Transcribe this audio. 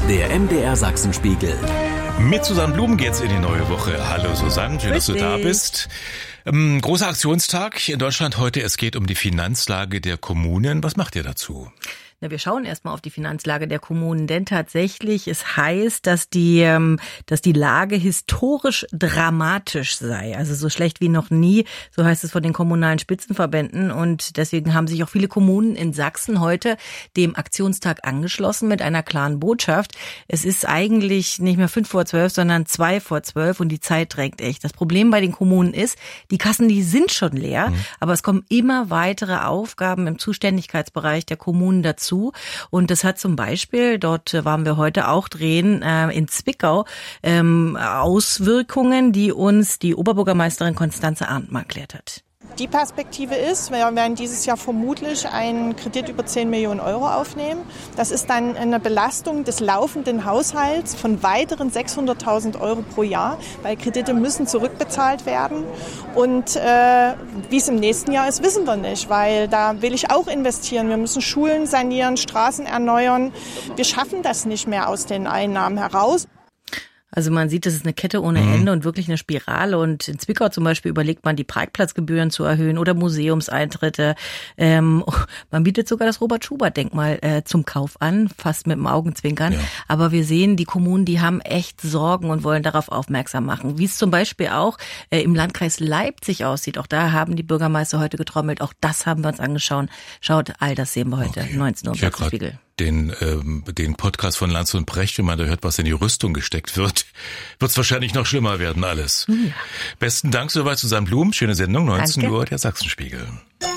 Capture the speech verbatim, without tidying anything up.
Der M D R Sachsenspiegel. Mit Susanne Blum geht's in die neue Woche. Hallo Susanne, schön, dass du da bist. Ähm, großer Aktionstag in Deutschland heute. Es geht um die Finanzlage der Kommunen. Was macht ihr dazu? Na, wir schauen erstmal auf die Finanzlage der Kommunen, denn tatsächlich, es heißt, dass die, ähm, dass die Lage historisch dramatisch sei. Also so schlecht wie noch nie, so heißt es von den kommunalen Spitzenverbänden. Und deswegen haben sich auch viele Kommunen in Sachsen heute dem Aktionstag angeschlossen mit einer klaren Botschaft. Es ist eigentlich nicht mehr fünf vor zwölf, sondern zwei vor zwölf und die Zeit drängt echt. Das Problem bei den Kommunen ist, die Kassen, die sind schon leer, mhm. aber es kommen immer weitere Aufgaben im Zuständigkeitsbereich der Kommunen dazu. Und das hat zum Beispiel, dort waren wir heute auch drehen, äh, in Zwickau, ähm, Auswirkungen, die uns die Oberbürgermeisterin Konstanze Arndtmann erklärt hat. Die Perspektive ist, wir werden dieses Jahr vermutlich einen Kredit über zehn Millionen Euro aufnehmen. Das ist dann eine Belastung des laufenden Haushalts von weiteren sechshunderttausend Euro pro Jahr, weil Kredite müssen zurückbezahlt werden. Und äh, wie es im nächsten Jahr ist, wissen wir nicht, weil da will ich auch investieren. Wir müssen Schulen sanieren, Straßen erneuern. Wir schaffen das nicht mehr aus den Einnahmen heraus. Also man sieht, das ist eine Kette ohne Ende und wirklich eine Spirale. Und in Zwickau zum Beispiel überlegt man, die Parkplatzgebühren zu erhöhen oder Museumseintritte. Ähm, man bietet sogar das Robert-Schubert-Denkmal äh, zum Kauf an, fast mit dem Augenzwinkern. Ja. Aber wir sehen, die Kommunen, die haben echt Sorgen und wollen darauf aufmerksam machen. Wie es zum Beispiel auch äh, im Landkreis Leipzig aussieht. Auch da haben die Bürgermeister heute getrommelt. Auch das haben wir uns angeschaut. Schaut, all das sehen wir heute, okay. neunzehn Uhr im Sachsenspiegel. Den, ähm, den Podcast von Lanz und Brecht, wenn man da hört, was in die Rüstung gesteckt wird, wird es wahrscheinlich noch schlimmer werden alles. Ja. Besten Dank soweit, Susanne Blum. Schöne Sendung, neunzehn Uhr, der Sachsenspiegel.